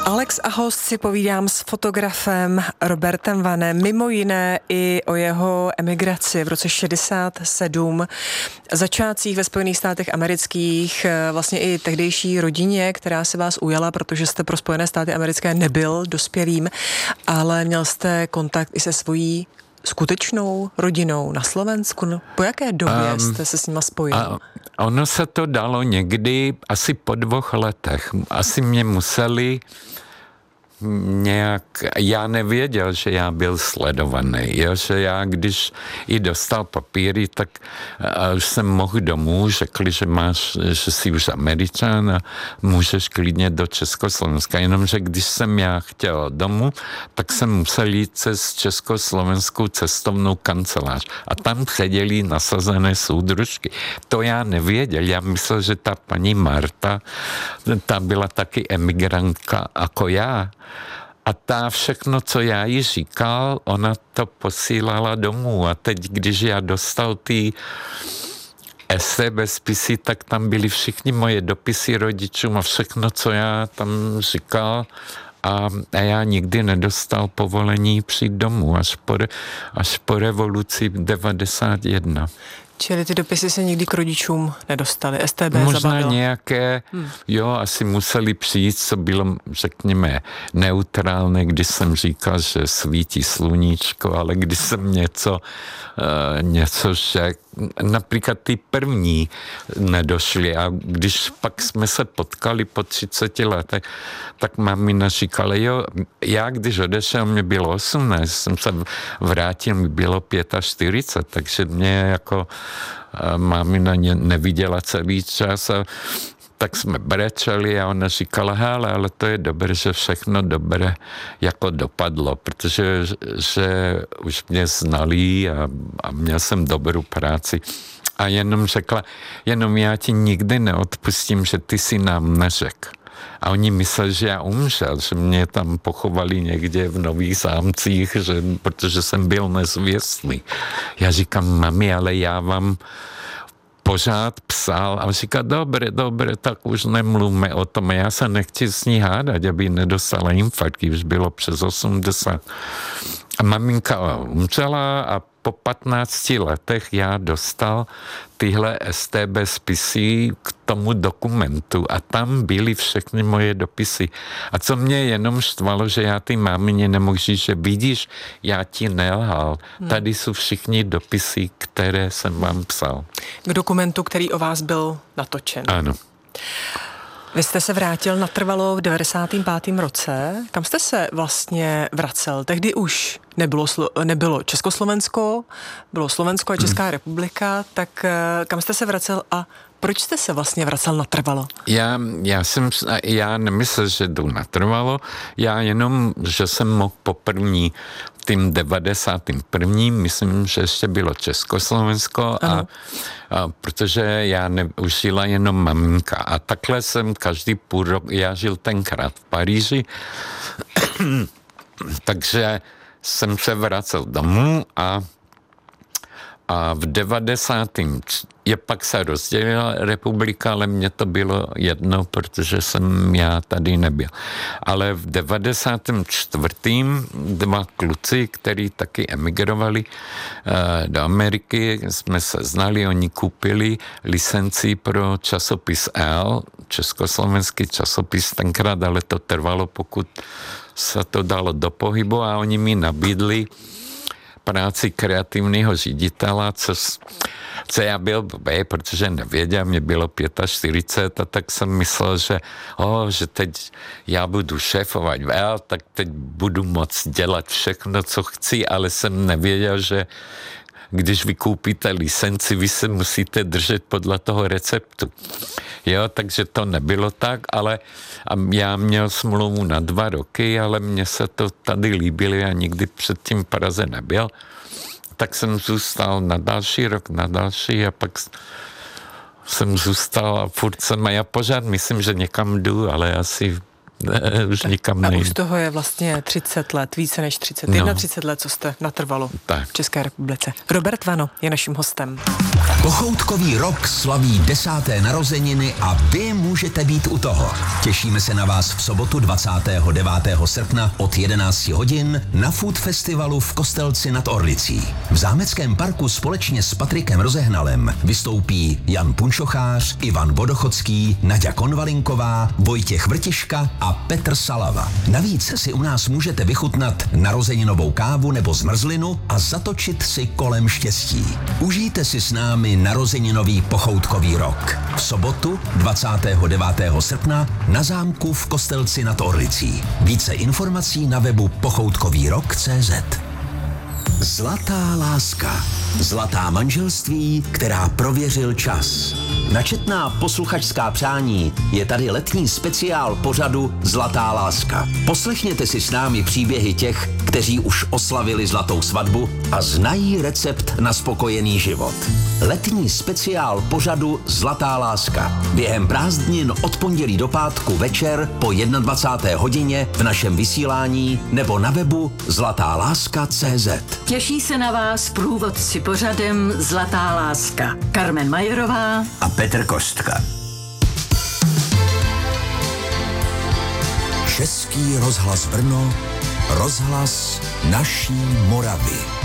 Alex a host si povídám s fotografem Robertem Vanem, mimo jiné i o jeho emigraci v roce 67, začátcích ve Spojených státech amerických, vlastně i tehdejší rodině, která se vás ujala, protože jste pro Spojené státy americké nebyl dospělým, ale měl jste kontakt i se svojí skutečnou rodinou na Slovensku. No, po jaké době jste se s nima spojil? Ono se to dalo někdy asi po 2 letech. Asi mě museli nějak, já nevěděl, že já byl sledovaný, jo? Že já, když i dostal papíry, tak už jsem mohl domů, řekli, že jsi už Američan a můžeš klidně do Československa, jenomže když jsem já chtěl domů, tak jsem musel jít přes československou cestovnou kancelář a tam seděli nasazené soudružky. To já nevěděl, já myslel, že ta paní Marta, ta byla taky emigrantka jako já. A ta všechno, co já jí říkal, ona to posílala domů. A teď, když já dostal ty STB spisy, tak tam byly všichni moje dopisy rodičům a všechno, co já tam říkal. A já nikdy nedostal povolení přijít domů, až po revoluci 91. Čili ty dopisy se nikdy k rodičům nedostaly. STB možná zabavila. Nějaké, jo, asi museli přijít, co bylo, řekněme, neutrálné, když jsem říkal, že svítí sluníčko, ale když jsem něco řekl, například ty první nedošly a když pak jsme se potkali po 30 letech, tak mamina říkala, jo, já když odešel, mě bylo 18, jsem se vrátil, mi bylo 45, takže mě jako mamina neviděla celý čas a tak jsme brečeli a ona říkala, hele, ale to je dobré, že všechno dobré jako dopadlo, protože že už mě znali a měl jsem dobrou práci. A jenom řekla, jenom já ti nikdy neodpustím, že ty si nám neřekl. A oni mysleli, že já umřel, že mě tam pochovali někde v Nových Zámcích, protože jsem byl nezvěstný. Já říkám, mami, ale já vám pořád psal a říká, dobré, tak už nemluvme o tom. Já se nechci s ní hádat, aby nedostala infarkt, už bylo přes 80. A maminka umřela a po 15 letech já dostal tyhle STB spisy k tomu dokumentu a tam byly všechny moje dopisy. A co mě jenom štvalo, že já ty mámině nemohl říct, že vidíš, já ti nelhal. Tady jsou všichni dopisy, které jsem vám psal. K dokumentu, který o vás byl natočen. Ano. Vy jste se vrátil natrvalo v 95. roce. Kam jste se vlastně vracel? Tehdy už nebylo Československo, bylo Slovensko a Česká republika, tak kam jste se vracel a proč jste se vlastně vracel natrvalo? Já nemyslel, že jdu natrvalo, já jenom, že jsem mohl poprvní v tím 91. myslím, že ještě bylo Československo a protože já už žila jenom maminka a takhle jsem každý půl rok, já žil tenkrát v Paříži, takže jsem se vracel domů a v 90. pak se rozdělila republika, ale mně to bylo jedno, protože jsem já tady nebyl. Ale v 94. 2 kluci, kteří taky emigrovali do Ameriky, jsme se znali, oni koupili licenci pro časopis L, československý časopis tenkrát, ale to trvalo, pokud se to dalo do pohybu a oni mi nabídli práci kreativního ředitela, co já byl blbý, protože nevěděl, mě bylo 45 a tak jsem myslel, že teď já budu šéfovat tak teď budu moct dělat všechno, co chci, ale jsem nevěděl, že když vy koupíte licenci, vy se musíte držet podle toho receptu. Jo, takže to nebylo tak, ale já měl smlouvu na 2 roky, ale mně se to tady líbilo a nikdy předtím v Praze nebyl. Tak jsem zůstal na další rok, na další a pak jsem zůstal a furt jsem, a já pořád myslím, že někam jdu, ale asi už nikam nejde. A už toho je vlastně 30 let, více než 30, 31 let, co jste natrvalo v České republice. Robert Vano je naším hostem. Pochoutkový rok slaví 10. narozeniny a vy můžete být u toho. Těšíme se na vás v sobotu 29. srpna od 11 hodin na Food Festivalu v Kostelci nad Orlicí. V Zámeckém parku společně s Patrikem Rozehnalem vystoupí Jan Punčochář, Ivan Vodochodský, Naďa Konvalinková, Vojtěch Vrtiška a Petr Salava. Navíc si u nás můžete vychutnat narozeninovou kávu nebo zmrzlinu a zatočit si kolem štěstí. Užijte si s námi narozeninový pochoutkový rok. V sobotu 29. srpna na zámku v Kostelci nad Orlicí. Více informací na webu pochoutkovýrok.cz. Zlatá láska. Zlatá manželství, která prověřil čas. Na četná posluchačská přání je tady letní speciál pořadu Zlatá láska. Poslechněte si s námi příběhy těch, kteří už oslavili zlatou svatbu a znají recept na spokojený život. Letní speciál pořadu Zlatá láska. Během prázdnin od pondělí do pátku večer po 21. hodině v našem vysílání nebo na webu zlatáláska.cz. Těší se na vás průvodci pořadem Zlatá láska. Carmen Majerová a Petr Kostka. Český rozhlas Brno, rozhlas naší Moravy.